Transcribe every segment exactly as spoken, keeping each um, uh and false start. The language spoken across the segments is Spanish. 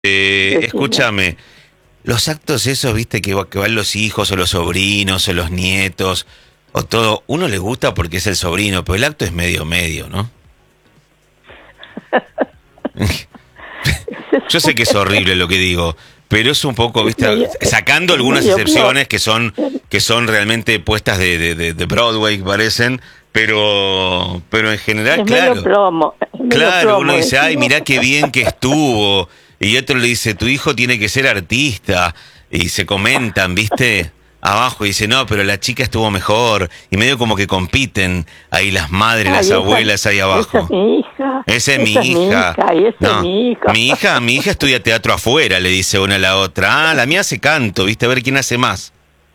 Eh, Decime. escúchame, los actos esos, viste, que, va- que van los hijos o los sobrinos o los nietos o todo, uno le gusta porque es el sobrino, pero el acto es medio medio, ¿no? Yo sé que es horrible lo que digo, pero es un poco, Es viste, medio- sacando es algunas medio excepciones que son peor. que son realmente puestas de, de, de- de Broadway, parecen, pero pero en general, Es claro, medio plomo. Es medio claro, plomo, uno dice, ay, decimos. mirá qué bien que estuvo, y otro le dice, tu hijo tiene que ser artista, y se comentan, viste, abajo, y dice, no, pero la chica estuvo mejor, y medio como que compiten ahí las madres, Ay, las esa- abuelas ahí Esa abajo. es mi hija. Esa es mi Esa hija. Y esa No, es mi hija. mi hija, mi hija estudia teatro afuera, le dice una a la otra. Ah, la mía hace canto, viste, a ver quién hace más.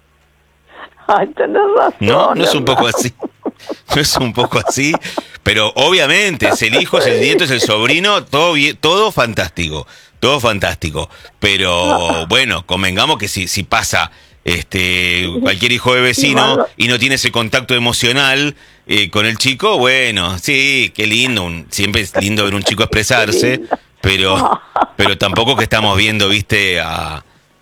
Ay, tenés razón. No, no es un poco Hernán. así. No es un poco así. Pero obviamente es el hijo, es el nieto, es el sobrino, todo bien, todo fantástico. Todo fantástico. Pero bueno, convengamos que si, si pasa este cualquier hijo de vecino Igual- y no tiene ese contacto emocional eh, con el chico, bueno, sí, qué lindo. Un- siempre es lindo ver un chico expresarse, pero, pero tampoco que estamos viendo, viste, a,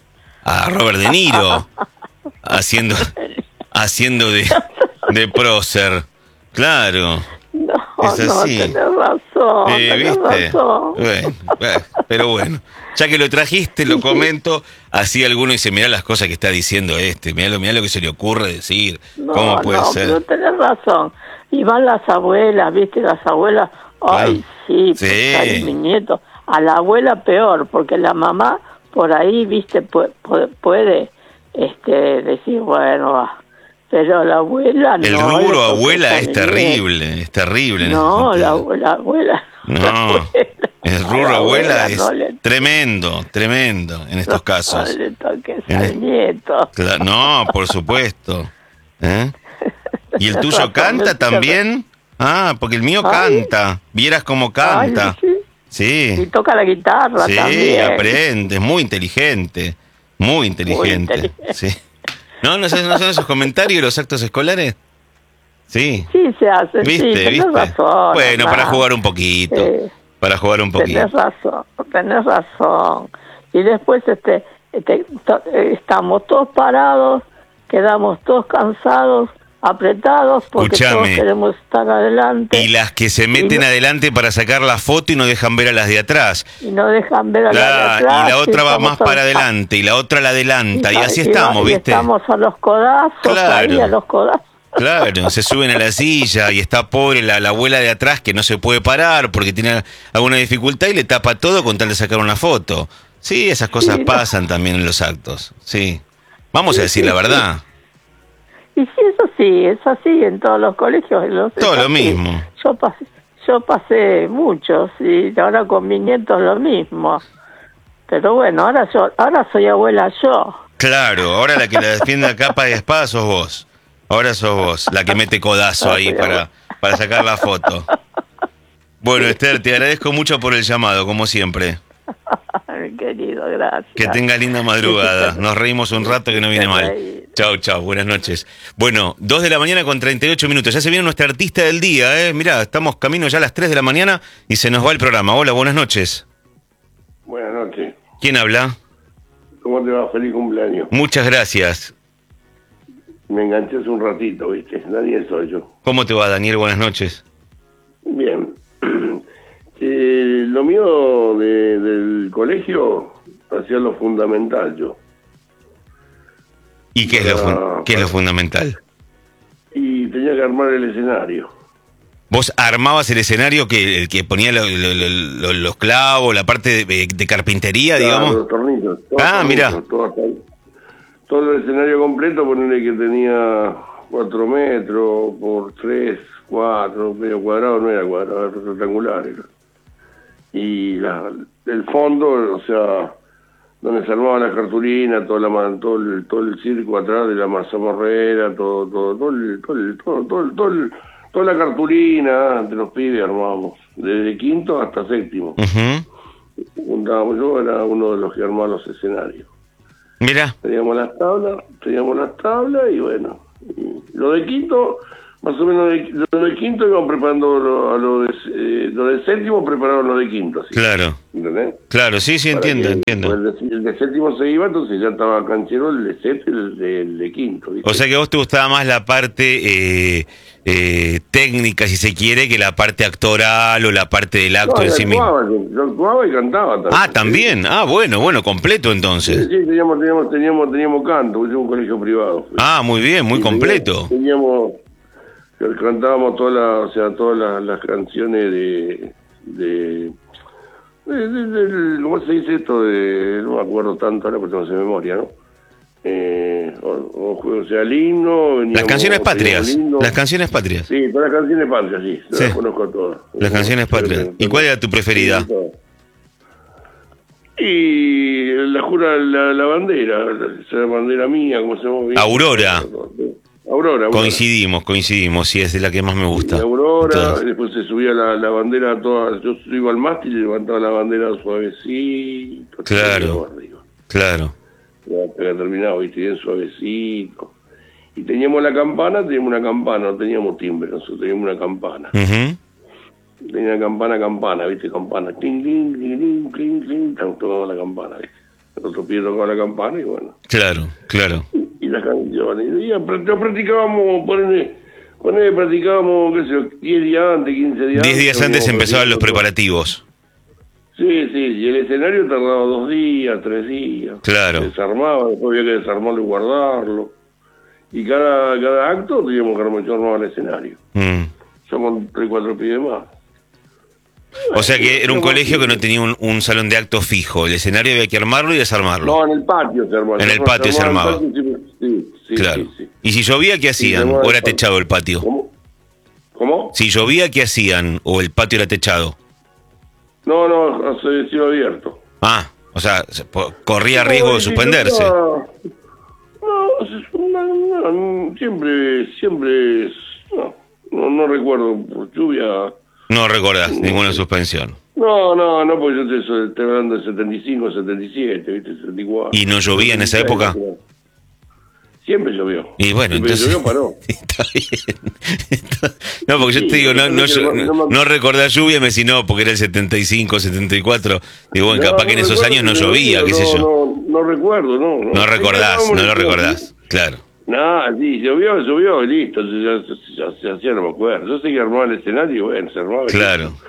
a Robert De Niro haciendo, haciendo de, de prócer. Claro. No, Es no, así. tenés razón. Eh, tenés ¿viste? razón. Bueno, bueno, pero bueno, ya que lo trajiste, lo comento, así alguno dice, mirá las cosas que está diciendo este, mirá lo, mirá lo que se le ocurre decir, No, ¿cómo puede no, ser? pero tenés razón. Y van las abuelas, ¿viste? Las abuelas, ay, Claro. sí, Sí. pues, ay, mi nieto. A la abuela peor, porque la mamá por ahí, ¿viste? Puede, puede este, decir, bueno, ah, pero la abuela no. El le rubro toca abuela ese es nieto. terrible, es terrible. en ese No, la, sentido. la abuela. la No, abuela- el a rubro la abuela es no le, tremendo, tremendo en estos no casos. le toques En al es- nieto. Cla- No, por supuesto. ¿Eh? ¿Y el Tenés tuyo razón, canta tenés también? Ah, porque el mío Ay. canta. Vieras cómo Ay, canta. sí. Sí. Y toca la guitarra Sí, también. aprende, es muy inteligente, muy inteligente. inteligente. Sí. ¿No? ¿No son, no son esos comentarios de los actos escolares? Sí. Sí, se hace, ¿Viste? sí, tenés ¿Viste? razón. Bueno, para Hernán. jugar un poquito. Sí, Para jugar un tenés poquito. razón, tenés razón. Y después este, este, to- eh, estamos todos parados, quedamos todos cansados, apretados, porque Escuchame. todos queremos estar adelante Y las que se meten Y no- adelante para sacar la foto y no dejan ver a las de atrás. y no dejan ver a la de La- atrás. y la otra va estamos más para a- adelante y la otra la adelanta. Y así y- estamos, y ¿viste? estamos a los codazos, Claro. ahí a los codazos. Claro, se suben a la silla y está pobre la, la abuela de atrás que no se puede parar porque tiene alguna dificultad y le tapa todo con tal de sacar una foto. Sí, esas cosas Sí, no. pasan también en los actos. Sí. Vamos a Sí, decir sí, la verdad. Y sí, eso sí, es así en todos los colegios. en los- Todo es lo así. mismo. Yo pasé, yo pasé muchos y ahora con mis nietos lo mismo. Pero bueno, ahora yo, ahora soy abuela yo. Claro, ahora la que la defiende a capa y espada sos vos. Ahora sos vos, la que mete codazo ahí para, para sacar la foto. Bueno, Esther, te agradezco mucho por el llamado, como siempre. Ay, querido, gracias. Que tenga linda madrugada. Nos reímos un rato que no viene mal. Chau, chau, buenas noches. Bueno, dos de la mañana con treinta y ocho minutos. Ya se viene nuestra artista del día, ¿eh? Mirá, estamos camino ya a las tres de la mañana y se nos va el programa. Hola, buenas noches. Buenas noches. ¿Quién habla? ¿Cómo te va? Feliz cumpleaños. Muchas gracias. Me enganché hace un ratito, ¿viste? Daniel soy yo. ¿Cómo te va, Daniel? Buenas noches. Bien. Eh, lo mío de- del colegio hacía lo fundamental yo. ¿Y qué es lo, fun- Ah, qué es lo fundamental? Y tenía que armar el escenario. ¿Vos armabas el escenario que, el que ponía lo- lo- lo- lo- los clavos, la parte de, de carpintería, Claro, digamos? los tornillos. todos Ah, los mirá. tornillos, todo, hasta ahí. Todo el escenario completo, ponerle que tenía cuatro metros por tres, cuatro, medio cuadrado, no era cuadrado, era rectangular. Era. Y la, el fondo, o sea, donde se armaba la cartulina, toda la, ma- todo, el, todo el circo atrás de la mazamorrera, todo, todo, todo, el, todo, el, todo, todo, el- todo el- toda la cartulina de los pibes armábamos, desde quinto hasta séptimo. Ujú. Juntábamos, yo era uno de los que armaba los escenarios. Mira, Teníamos las tablas, teníamos las tablas y bueno, y lo de quinto, Más o menos de, lo de quinto iban preparando lo, a lo de, eh, lo de séptimo preparaban lo de quinto. Así, claro. ¿entendés? Claro, sí, sí, Para entiendo, que, entiendo. El de, el de séptimo se iba, entonces ya estaba canchero el de séptimo y el de, el de quinto. ¿viste? O sea que a vos te gustaba más la parte eh, eh, técnica, si se quiere, que la parte actoral o la parte del acto No, en yo sí mismo. actuaba, yo, yo actuaba y cantaba también. Ah, también. Ah, bueno, bueno, completo Sí, entonces. sí, teníamos, teníamos, teníamos, teníamos canto, porque era un colegio privado. Ah, muy bien, muy Y completo. Teníamos, teníamos cantábamos todas las, o sea, todas las, las canciones de, de, de, de- de- ¿cómo se dice esto? De, no me acuerdo tanto ahora porque no sé memoria, ¿no? Eh, o, o, o sea, el himno. Las veníamos- canciones patrias. teníamos el himno. Las canciones patrias. Sí, todas las canciones patrias, sí, yo Sí. las conozco todas. Las canciones patrias. ¿Y cuál era tu preferida? Y la jura, la, la bandera, esa bandera mía, ¿cómo se llama? Aurora. Aurora, Aurora. Coincidimos, coincidimos, sí, es de la que más me gusta. Y Aurora, Todas. después se subía la, la bandera toda, yo iba al mástil y levantaba la bandera suavecito. Claro. Arriba. Claro. Ya había terminado, viste, bien suavecito. Y teníamos la campana, teníamos una campana, no teníamos timbre, nosotros teníamos una campana. Ujú. Tenía campana, campana, viste, campana, cling, cling, cling, cling, cling, cling, tocaba la campana, viste. El otro pie tocaba la campana y bueno. Claro, claro. Y las canciones, y ya, pra- ya practicábamos, ponele, ponele, practicábamos, qué sé yo, diez días antes, quince días Diez días antes veníamos empezaban los practicando. preparativos. Sí, sí, y el escenario tardaba dos días, tres días. Claro. Se desarmaba, después había que desarmarlo y guardarlo. Y cada, cada acto teníamos que armar, yo armaba el escenario. Mm. Somos tres, cuatro pibes más. O sea que era un colegio que no tenía un, un salón de acto fijo. El escenario había que armarlo y desarmarlo. No, en el patio se armaba. En el patio se armaba. en el patio, sí, sí, Claro. sí, sí. ¿Y si llovía, qué Sí, hacían? se armaba ¿O el era patio. techado el patio? ¿Cómo? ¿Cómo? Si llovía, ¿qué hacían? ¿O el patio era techado? No, no, se cielo abierto. Ah, o sea, se po- corría No, riesgo de sí, suspenderse. No, no, no, no, siempre, siempre, no, no, no recuerdo, por lluvia. No recordás ninguna suspensión. No, no, no, porque yo te estoy estoy hablando de setenta y cinco, setenta y siete, ¿viste? setenta y cuatro. ¿Y no llovía en esa setenta y época? seis, Siempre llovió. Y bueno, Siempre entonces... llovió, paró. Está bien. No, porque yo Sí, te digo, no, no, no, no, no, no me- no recordás lluvia, me decís no, porque era el setenta y cinco, setenta y cuatro. Y bueno, No, capaz que en no esos recuerdo años no si llovía, llovió, qué sé no, yo. No, no recuerdo, no. No, No recordás, Sí, no lo no, recordás. Claro. No, sí, llovió, llovió y listo, ya, ya, ya, ya, ya no me acuerdo. Yo sé que armaba el escenario y bueno, se armaba. y Claro. listo.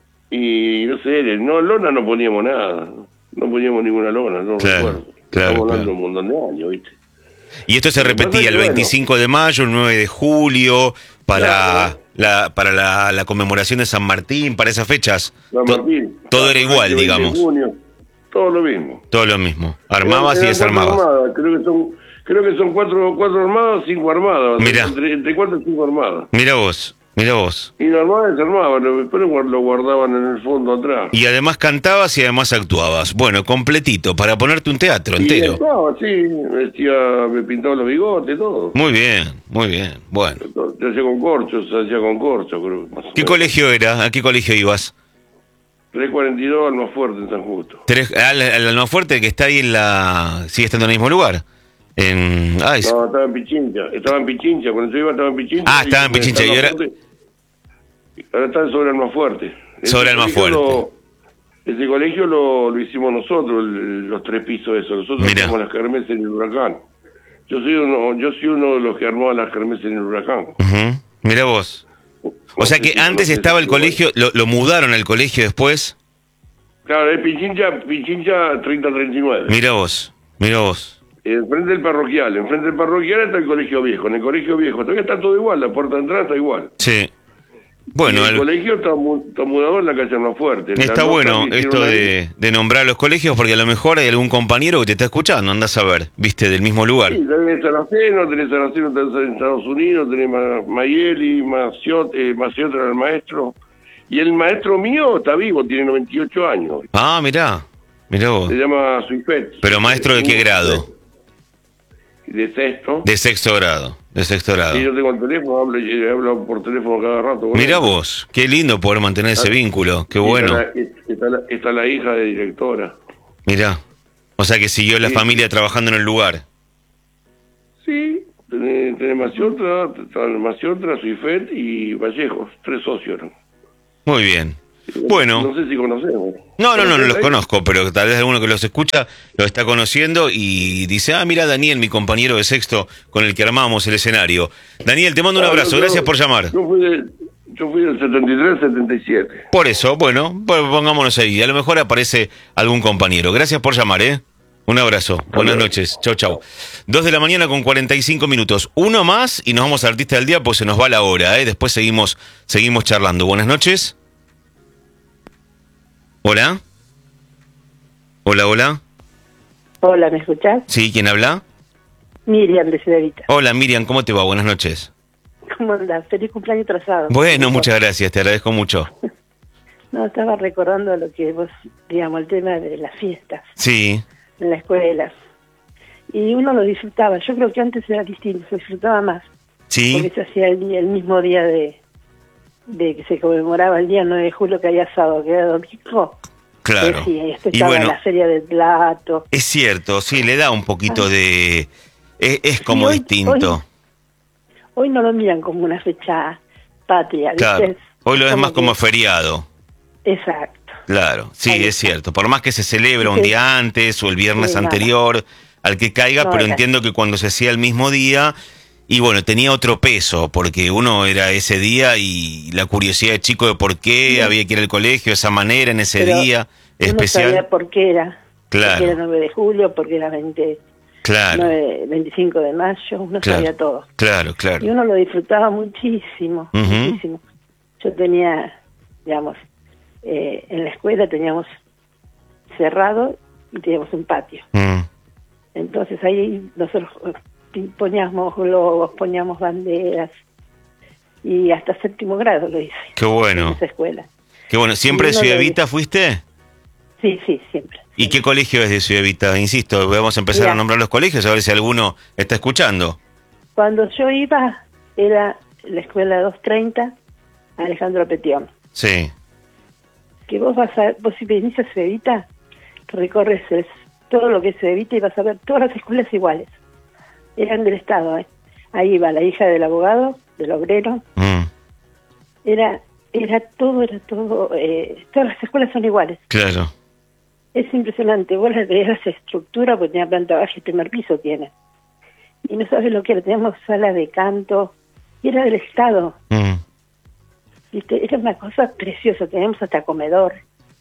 Y no sé, no, lona no poníamos nada, no poníamos ninguna lona, no Claro, recuerdo. claro, Estamos hablando claro. de un montón de años, ¿viste? Y esto se Lo que pasa repetía es el que, bueno, veinticinco de mayo, el nueve de julio, para Claro. la para la, la conmemoración de San Martín, para esas fechas. San To- Martín. todo era igual, veinte de digamos. junio, todo lo mismo. Todo lo mismo. Armabas y Eran cuatro desarmabas. armadas, Creo que son, creo que son cuatro, cuatro armadas, cinco armadas. Mirá. Entre, entre cuatro y cinco armadas. Mira vos, mira vos. Y lo armaban y desarmaban, lo- después lo lo guardaban en el fondo atrás. Y además cantabas y además actuabas. Bueno, completito, para ponerte un teatro Y entero. actuaba, sí, me vestía, me pintaba los bigotes, todo. Muy bien, muy bien. Bueno. Se hacía con corcho, se hacía con corcho, creo. más o ¿Qué menos. colegio era? ¿A qué colegio ibas? trescientos cuarenta y dos al más fuerte en San Justo. Tres, al, al Almafuerte, que está ahí en la... ¿Sigue estando en el mismo lugar? En... Ay, No, estaba en Pichincha, estaba en Pichincha, cuando yo iba estaba en Pichincha. Ah, estaba en y Pichincha, estaba y ahora- fuerte. Ahora está sobre el más fuerte. Sobre el más colegio fuerte. lo- ese colegio lo, lo hicimos nosotros, el- los tres pisos esos. Nosotros Mirá. hacíamos las kermeses en el huracán. Yo soy uno, yo soy uno de los que armaba las kermeses en el huracán. ujú, mira vos. O sea que antes estaba el colegio, lo, lo mudaron al colegio después. Claro, es Pichincha, Pichincha treinta treinta y nueve. Mira vos, mira vos. Enfrente del parroquial, enfrente del parroquial está el colegio viejo. En el colegio viejo todavía está todo igual, la puerta de entrada está igual. Sí. Y Bueno, el el- colegio está, mu- está mudado en la calle más fuerte. está bueno esto de, de nombrar los colegios porque a lo mejor hay algún compañero que te está escuchando, andás a ver, viste, del mismo lugar. Sí, tenés Saraceno, tenés Saraceno tenés en Estados Unidos, tenés Ma- Mayeli, Maciot, eh, Maciot era el maestro. Y el maestro mío está vivo, tiene noventa y ocho años. Ah, mirá, mirá vos. Se llama Suipet. Pero maestro de qué grado? De sexto. De sexto grado, de sexto grado. Y yo tengo el teléfono, hablo, eh, hablo por teléfono cada rato. con Mirá él. vos, qué lindo poder mantener ese vínculo, qué Y bueno. Está la, está la- está la hija de directora. Mirá. O sea que siguió la Sí. familia trabajando en el lugar. Sí, tenés tenés Maciotra, estaban Maciotra, Suifet y Vallejos, tres socios eran. Muy bien. Bueno. No sé si conocemos. No, no, no, no los conozco, pero tal vez alguno que los escucha lo está conociendo y dice, ah, mira, Daniel, mi compañero de sexto con el que armamos el escenario. Daniel, te mando un abrazo, gracias por llamar. Yo fui, de, yo fui del setenta y tres al setenta y siete. Por eso, bueno, pues pongámonos ahí, a lo mejor aparece algún compañero. Gracias por llamar, ¿eh? Un abrazo, buenas noches, chau, chau. Dos de la mañana con cuarenta y cinco minutos. Uno más y nos vamos al artista del día, pues se nos va la hora, ¿eh? Después seguimos, seguimos charlando. Buenas noches. Hola. Hola, hola. Hola, ¿me escuchás? Sí, ¿quién habla? Miriam de Ciudad Evita. Hola, Miriam, ¿cómo te va? Buenas noches. ¿Cómo andás? Feliz cumpleaños atrasado. Bueno, muchas gracias, te agradezco mucho. No, estaba recordando lo que vos, digamos, el tema de las fiestas. Sí. En la escuela. Y uno lo disfrutaba. Yo creo que antes era distinto, se disfrutaba más. Sí. Porque se hacía el, día, el mismo día de, de que se conmemoraba el día nueve de julio, que había sábado, que era domingo. Claro. Sí, esto y estaba bueno, en la Feria del Plato. Es cierto, sí, le da un poquito de... Es, es como hoy, distinto. Hoy, hoy no lo miran como una fecha patria, claro. ¿viste? Hoy lo ves más que... como feriado. Exacto. Claro, sí, Ahí es está. cierto. Por más que se celebra un Sí. día antes o el viernes Sí, anterior, al que caiga, No, pero era- entiendo que cuando se hacía el mismo día, y bueno, tenía otro peso, porque uno era ese día y la curiosidad de chico de por qué Sí. había que ir al colegio de esa manera, en ese Pero día uno especial. sabía por qué era. Claro. Porque era nueve de julio, porque era veinte, Claro, nueve, veinticinco de mayo, uno Claro. sabía todo. claro, claro. Y uno lo disfrutaba muchísimo, Ujú. muchísimo. Yo tenía, digamos, eh, en la escuela teníamos cerrado y teníamos un patio. Mm, Entonces ahí nosotros eh, poníamos globos, poníamos banderas, y hasta séptimo grado lo hice qué en bueno, esa escuela. qué bueno. ¿Siempre de Y uno Ciudad lo- Evita fuiste? Sí, sí, siempre. ¿Y qué colegio es de Ciudad Evita? Insisto, vamos a empezar Mirá. a nombrar los colegios, a ver si alguno está escuchando. Cuando yo iba, era la escuela doscientos treinta, Alejandro Petión. Sí. Que vos vas a, vos si venís a Cevita, recorres es, todo lo que es Cevita y vas a ver todas las escuelas iguales. Eran del Estado, ¿eh? Ahí iba la hija del abogado, del obrero. Mm, Era, era todo, era todo, eh, todas las escuelas son iguales. claro. Es impresionante, vos las veías la estructura, porque tenía planta baja y primer piso tiene. Y no sabes lo que era, teníamos sala de canto, y era del Estado. Mm, ¿Viste? Era una cosa preciosa, teníamos hasta comedor.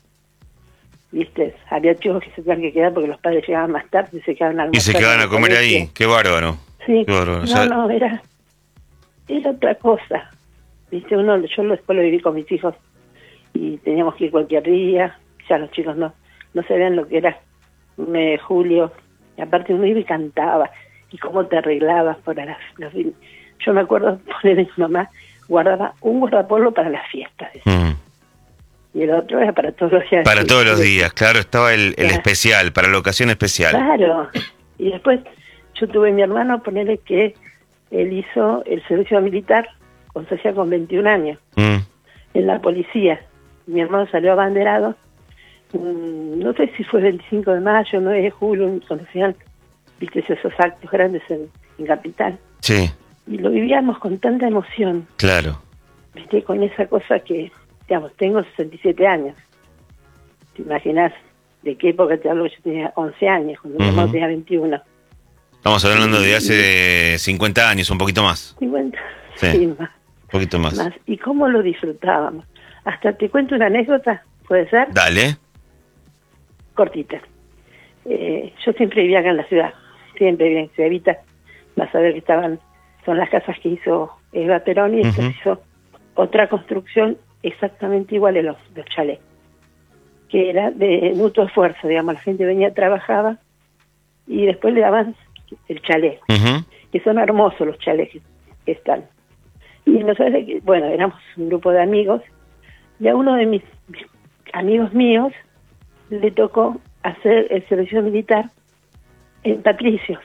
¿Viste? Había chicos que se tenían que quedar porque los padres llegaban más tarde y se quedaban a y almorzar se quedan en a el comer colegio. ahí, qué bárbaro. Sí, Qué bárbaro. no, O sea, no, era, era otra cosa. ¿Viste? Uno, yo después lo viví con mis hijos y teníamos que ir cualquier día, ya los chicos no, no sabían lo que era un nueve de julio, y aparte uno iba y cantaba, y cómo te arreglabas para las, los... Yo me acuerdo poner a mi mamá, guardaba un guardapolvo para las fiestas, decía, mm, y el otro era para todos los días. para Sí, todos los sí. días, claro, estaba el, el Claro. especial, para la ocasión especial. Claro, y después yo tuve a mi hermano, ponerle que él hizo el servicio militar cuando se hacía con veintiún años, Mm, en la policía. Mi hermano salió abanderado, mm, no sé si fue veinticinco de mayo, nueve de julio, cuando hacían, viste, esos actos grandes en, en Capital. sí, Y lo vivíamos con tanta emoción, claro. viste, con esa cosa que, digamos, tengo sesenta y siete años. ¿Te imaginas de qué época te hablo? Yo tenía once años, cuando mi Ujú. hermano tenía veintiuno. Estamos hablando de hace cincuenta años, un poquito más. cincuenta, Sí. sí, más, Un poquito más. más. Y cómo lo disfrutábamos. Hasta te cuento una anécdota, ¿puede ser? Dale. Cortita. Eh, yo siempre vivía acá en la ciudad, siempre vivía en Ciudad Evita. Vas a ver que estaban, son las casas que hizo Eva Perón y después Ujú. hizo otra construcción exactamente igual a los, los chalés, que era de mutuo esfuerzo, digamos, la gente venía, trabajaba y después le daban el chalet, Ujú, que son hermosos los chalés que, que están. Y nosotros, bueno, éramos un grupo de amigos, y a uno de mis, mis amigos míos le tocó hacer el servicio militar en Patricios.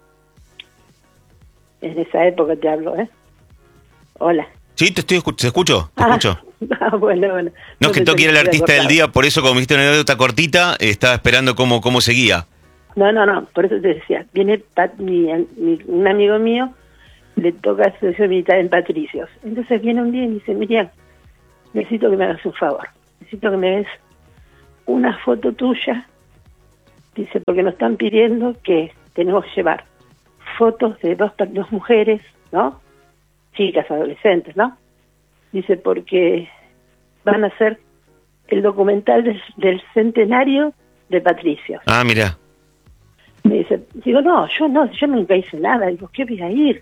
En esa época te hablo, ¿eh? Hola. Sí, te estoy escuchando. ¿Te escucho? ¿Te Ah, escucho? ah, bueno, bueno. No es que pensé toque ir al se había artista del cortado. día, por eso como me dijiste una anécdota cortita, estaba esperando cómo, cómo seguía. No, no, no, por eso te decía, viene Pat- mi, mi- un amigo mío le toca servicio militar en Patricios. Entonces viene un día y dice, Miriam, necesito que me hagas un favor, necesito que me des una foto tuya, dice, porque nos están pidiendo que tenemos que llevar fotos de dos, dos mujeres, ¿no? Chicas, adolescentes, ¿no? Dice, porque van a hacer el documental del, del centenario de Patricios. Ah, mira. Me dice, digo, no, yo no, yo nunca hice nada. Digo, ¿qué voy a ir?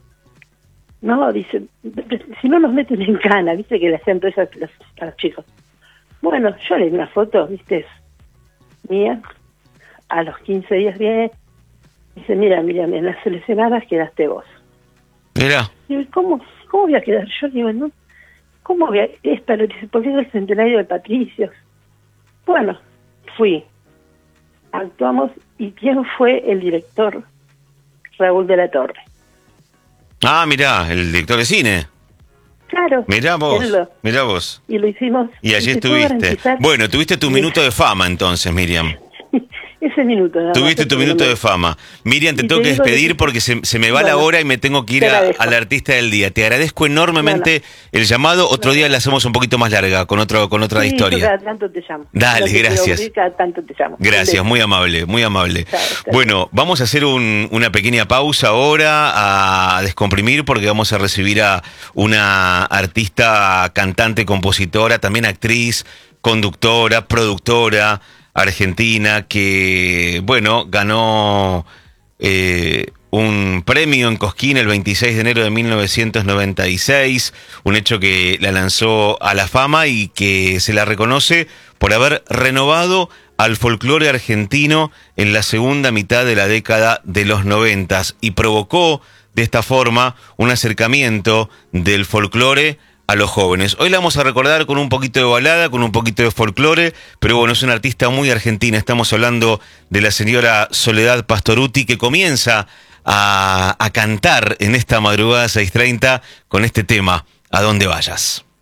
No, dice, si no nos meten en cana, viste que le hacían todo eso a los, a los chicos. Bueno, yo le di una foto, viste, mía, a los quince días viene, dice, mira, mira, en las seleccionadas quedaste vos. Mira. Digo, ¿cómo, cómo voy a quedar? Yo digo, no, ¿cómo voy a...? Esta, lo dice, porque es el centenario de Patricios. Bueno, fui, actuamos, y ¿quién fue el director? Raúl de la Torre. Ah, mirá, el director de cine. Claro. Mirá vos, lo, mirá vos. Y lo hicimos. Y allí estuviste. Bueno, tuviste tu minuto de fama entonces, Miriam. Ese minuto. Nada Tuviste más, tu minuto de fama. Miriam, te tengo que despedir que... porque se, se me va bueno, la hora y me tengo que ir a, al artista del día. Te agradezco enormemente bueno, el llamado. Otro bueno. día la hacemos un poquito más larga, con otro con otra sí, historia. Cada tanto te llamo. Dale, gracias. Cada tanto te llamo. Gracias, muy amable, muy amable. Claro, claro. Bueno, vamos a hacer un, una pequeña pausa ahora, a descomprimir, porque vamos a recibir a una artista, cantante, compositora, también actriz, conductora, productora argentina, que, bueno, ganó eh, un premio en Cosquín el veintiséis de enero de mil novecientos noventa y seis, un hecho que la lanzó a la fama y que se la reconoce por haber renovado al folclore argentino en la segunda mitad de la década de los noventas y provocó de esta forma un acercamiento del folclore a los jóvenes. Hoy la vamos a recordar con un poquito de balada, con un poquito de folclore, pero bueno, es una artista muy argentina. Estamos hablando de la señora Soledad Pastorutti, que comienza a, a cantar en esta madrugada seis treinta con este tema, ¿A dónde vayas?